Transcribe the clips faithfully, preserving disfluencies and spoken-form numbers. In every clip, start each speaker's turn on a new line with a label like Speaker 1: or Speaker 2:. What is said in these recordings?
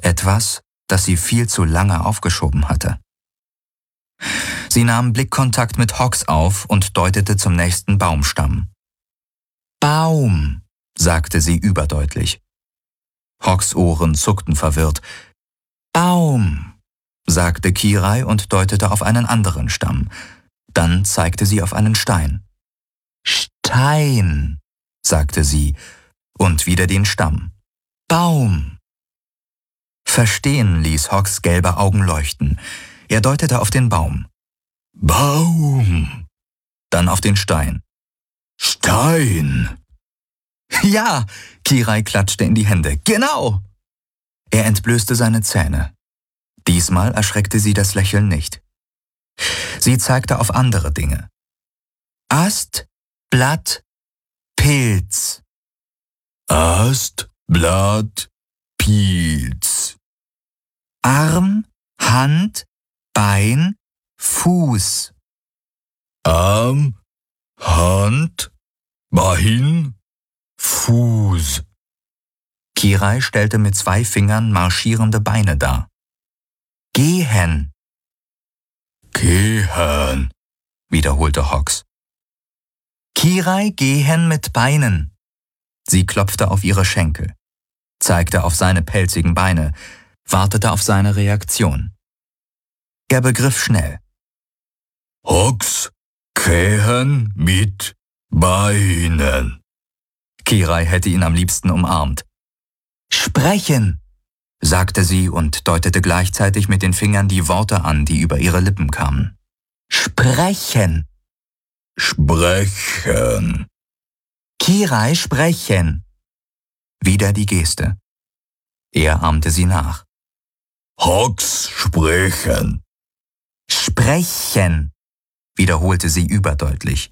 Speaker 1: Etwas, das sie viel zu lange aufgeschoben hatte. Sie nahm Blickkontakt mit Hawks auf und deutete zum nächsten Baumstamm. »Baum«, sagte sie überdeutlich. Hawks Ohren zuckten verwirrt. »Baum«, sagte Kirai und deutete auf einen anderen Stamm. Dann zeigte sie auf einen Stein. »Stein«, sagte sie, und wieder den Stamm. »Baum«. Verstehen ließ Hawks gelbe Augen leuchten. Er deutete auf den Baum. »Baum«. Dann auf den Stein. »Stein«. »Ja«, Kirai klatschte in die Hände. »Genau!« Er entblößte seine Zähne. Diesmal erschreckte sie das Lächeln nicht. Sie zeigte auf andere Dinge. »Ast, Blatt, Pilz.« »Ast, Blatt, Pilz.« »Arm, Hand, Bein, Fuß.« »Arm, Hand, Bein, Fuß.« Kirai stellte mit zwei Fingern marschierende Beine dar. »Gehen.« »Gehen«, wiederholte Hawks. »Kirai gehen mit Beinen.« Sie klopfte auf ihre Schenkel, zeigte auf seine pelzigen Beine, wartete auf seine Reaktion. Er begriff schnell. »Hawks gehen mit Beinen.« Kirai hätte ihn am liebsten umarmt. »Sprechen«, sagte sie und deutete gleichzeitig mit den Fingern die Worte an, die über ihre Lippen kamen. »Sprechen.« »Sprechen.« »Kirai, sprechen.« Wieder die Geste. Er ahmte sie nach. »Hawks sprechen.« »Sprechen«, wiederholte sie überdeutlich.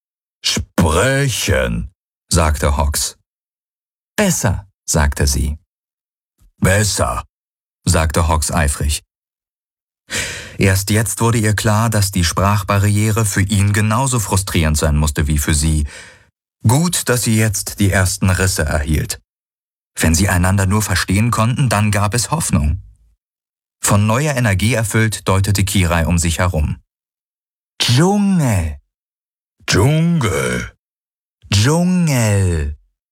Speaker 1: »Sprechen«, sagte Hawks. »Besser«, sagte sie. »Besser«, sagte Hawks eifrig. Erst jetzt wurde ihr klar, dass die Sprachbarriere für ihn genauso frustrierend sein musste wie für sie. Gut, dass sie jetzt die ersten Risse erhielt. Wenn sie einander nur verstehen konnten, dann gab es Hoffnung. Von neuer Energie erfüllt deutete Kirai um sich herum. »Dschungel«, »Dschungel«, »Dschungel«,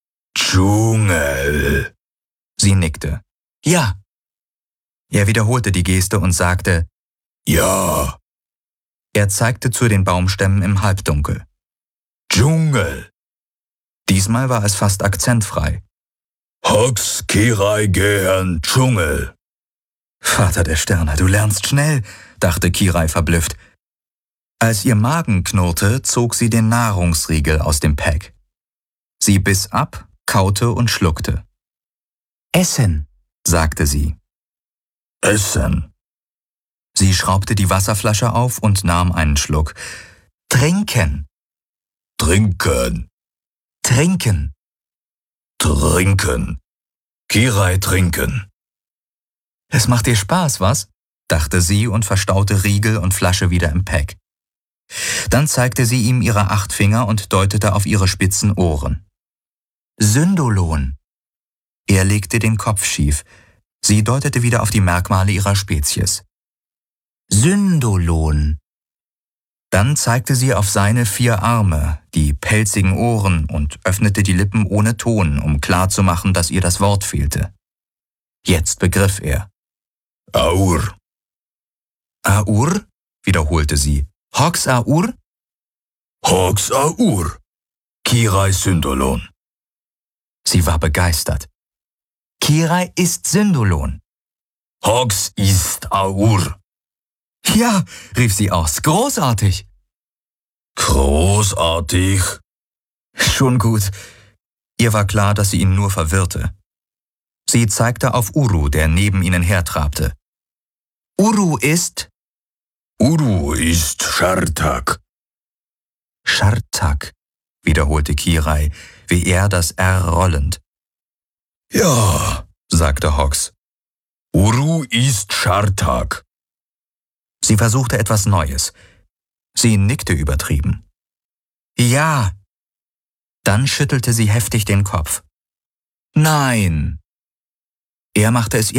Speaker 1: »Dschungel«. Sie nickte. »Ja.« Er wiederholte die Geste und sagte, »Ja.« Er zeigte zu den Baumstämmen im Halbdunkel. »Dschungel.« Diesmal war es fast akzentfrei. »Hawks Kirai gehen Dschungel.« »Vater der Sterne, du lernst schnell«, dachte Kirai verblüfft. Als ihr Magen knurrte, zog sie den Nahrungsriegel aus dem Pack. Sie biss ab, kaute und schluckte. »Essen«, sagte sie. »Essen.« Sie schraubte die Wasserflasche auf und nahm einen Schluck. »Trinken.« »Trinken.« »Trinken.« »Trinken. Kirai trinken.« »Es macht dir Spaß, was?«, dachte sie und verstaute Riegel und Flasche wieder im Pack. Dann zeigte sie ihm ihre acht Finger und deutete auf ihre spitzen Ohren. »Syndolon.« Er legte den Kopf schief. Sie deutete wieder auf die Merkmale ihrer Spezies. »Syndolon.« Dann zeigte sie auf seine vier Arme, die pelzigen Ohren und öffnete die Lippen ohne Ton, um klarzumachen, dass ihr das Wort fehlte. Jetzt begriff er. »Aur.« »Aur?«, wiederholte sie. »Hawks Aur?« »Hawks Aur. Kirai Syndolon.« Sie war begeistert. »Kirai ist Syndolon.« »Hawks ist Aur.« »Ja«, rief sie aus, »großartig!« »Großartig?« »Schon gut.« Ihr war klar, dass sie ihn nur verwirrte. Sie zeigte auf Uru, der neben ihnen hertrabte. »Uru ist...« »Uru ist Schartak.« »Schartak«, wiederholte Kirai, wie er das R rollend. »Ja«, sagte Hawks. »Uru ist Schartak.« Sie versuchte etwas Neues. Sie nickte übertrieben. »Ja.« Dann schüttelte sie heftig den Kopf. »Nein.« Er machte es ihr